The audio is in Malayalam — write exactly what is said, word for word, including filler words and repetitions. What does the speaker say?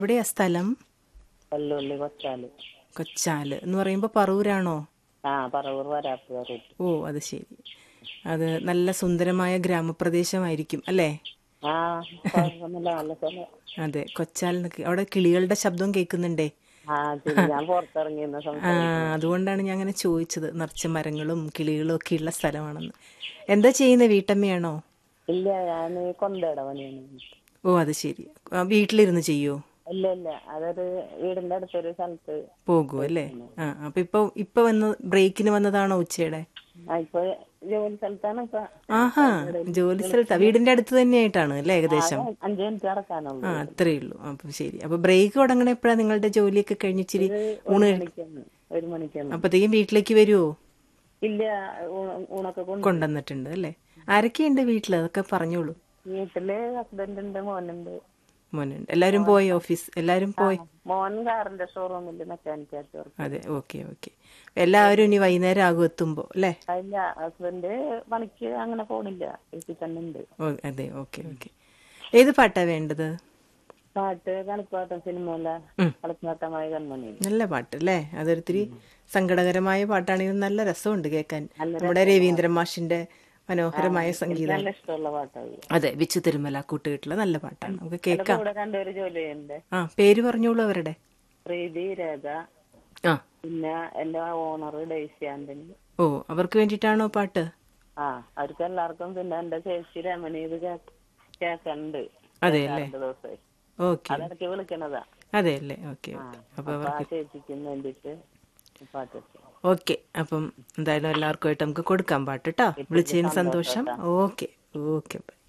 എവിടെയാ സ്ഥലം? വെല്ലുള്ളി കൊച്ചാല്. കൊച്ചാല് എന്ന് പറയുമ്പോൾ പറവൂരാണോ? ആ പറവൂർ വരാപ്പുഴ റൂട്ട്. ഓ അത് ശരി. അത് നല്ല സുന്ദരമായ ഗ്രാമപ്രദേശമായിരിക്കും അല്ലേ? ആ കുഴപ്പമൊന്നുമില്ല, നല്ല സ്ഥലം. അതെ, കൊച്ചാൽ എന്നൊക്കെ അവിടെ കിളികളുടെ ശബ്ദം കേൾക്കുന്നുണ്ടേ. ആ ശരി, ഞാൻ പുറത്തിറങ്ങിയെന്ന് ആ സംസാരിക്കുന്നത്. അതുകൊണ്ടാണ് ഞാൻ അങ്ങനെ ചോദിച്ചത്. നിറച്ച് മരങ്ങളും കിളികളും ഒക്കെ ഉള്ള സ്ഥലമാണെന്ന്. എന്താ ചെയ്യുന്നത്? വീട്ടമ്മയാണോ? ഇല്ല, ഞാൻ കൊന്തയുടെ പണിയാണ്. ഓ അത് ശരി. ആ, വീട്ടിലിരുന്ന് ചെയ്യോ? ഇല്ല ഇല്ല, അതൊരു വീടിന്റെ അടുത്തൊരു സ്ഥലത്ത് പോകും അല്ലേ? പോയിരിക്കുന്നു. ആ അപ്പൊ ഇപ്പൊ ഇപ്പൊ വന്ന് ബ്രേക്കിന് വന്നതാണോ ഉച്ചയുടെ? ആ ഇപ്പൊ ജോലി സ്ഥലത്താണ് ഇപ്പൊ. ആഹാ, അതിന്റെ ഇടയിൽ ജോലി സ്ഥലത്താ. വിളിക്കുന്നു. വീടിന്റെ അടുത്ത് തന്നെയായിട്ടാണ് അല്ലേ ആ ഏകദേശം? അത് അഞ്ച് മിനിറ്റ് നടക്കാനുള്ളൂ ആ വീട്ടിൽ. അത്രേ ഉള്ളൂ. അപ്പം ശരി. അപ്പൊ ബ്രേക്ക് തുടങ്ങണ എപ്പോഴാ? നിങ്ങളുടെ ജോലിയൊക്കെ കഴിഞ്ഞിച്ചിരി ഇത് ഒരു ഊണ് കഴി- മണിക്കാണ്, ഒരു മണിക്കാണ്. അപ്പത്തേക്കും വീട്ടിലേക്ക് വരുവോ? ഇല്ല, ഊണ് ഊണൊക്കെ കൊണ്ട് കൊണ്ടുവന്നിട്ടുണ്ട് അല്ലേ? ആരൊക്കെയുണ്ട് വീട്ടിൽ? അതൊക്കെ പറഞ്ഞോളൂ. വീട്ടില് ഹസ്ബൻഡ് ഉണ്ട്, മോനുണ്ട്. മോനുണ്ട്. എല്ലാരും മോൻ പോയി? ഓഫീസ് എല്ലാരും ആ പോയി? മോൻ കാറിന്റെ ഷോറൂമിൽ മെക്കാനിക് ആയിട്ട് വർക്ക് അതെ, ചെയ്യുന്നു. Okay okay. എല്ലാവരും ഇനി വൈകുന്നേരം ആകും എത്തുമ്പോ അല്ലേ? ഇല്ല, ഹസ്ബൻഡ് പണിക്ക് അങ്ങനെ പോണില്ല, വീട്ടിൽ തന്നെ ഉണ്ട്. ഓ അതെ, ഓക്കെ ഓക്കെ. ഏത് പാട്ടാ വേണ്ടത്? പാട്ട് കളിപ്പാട്ടം സിനിമയില ഉം, കളിപ്പാട്ടമായ കൺമണി. നല്ല പാട്ട് അല്ലേ? അതൊരിത്തിരി സങ്കടകരമായ പാട്ടാണെങ്കിലും നല്ല രസമുണ്ട് കേൾക്കാൻ. നല്ല നമ്മുടെ രസമുള്ള രവീന്ദ്രൻ പാട്ട്. മാഷിന്റെ ആ മനോഹരമായ എനിക്ക് സംഗീതം. നല്ല ഇഷ്ടമുള്ള പാട്ടാണ്. അതെ, ബിച്ചു തിരുമല കൂട്ടുകെട്ടുള്ള നല്ല പാട്ടാണ്. നമുക്ക് എന്റെ കേൾക്കാം. കൂടെ രണ്ടുപേര് ജോലി ചെയ്യുന്നുണ്ട്. ആ പേര് പറഞ്ഞോളൂ അവരുടെ. പ്രീതി, രേഖ, ആ പിന്നെ എന്റെ ഓണർ ഡെയ്സി ആന്റണി. ഓ, അവർക്ക് വേണ്ടിയിട്ടാണോ പാട്ട്? ആ അവർക്ക് എല്ലാവർക്കും, പിന്നെ എന്റെ ചേച്ചി രമണി ഇത് കേ- കേൾക്കണ്ട് അതെ അല്ലേ? കേൾക്കാറുണ്ട് ദിവസമായി. ഓക്കെ. അതിടയ്ക്ക് വിളിക്കണതാ. അതെ അല്ലേ? ഓക്കെ ആ ഓക്കെ. അപ്പോൾ അപ്പൊ ആ അവർക്ക് ചേച്ചിക്കും വേണ്ടിട്ട് പാട്ട് വെച്ചു. ഓക്കെ. അപ്പം എന്തായാലും എല്ലാവർക്കുമായിട്ട് നമുക്ക് കൊടുക്കാം പാട്ട് കേട്ടോ. ചേച്ചിക്ക് വിളിച്ചതിന് സന്തോഷം സന്തോഷം. കേട്ടാ. Okay okay.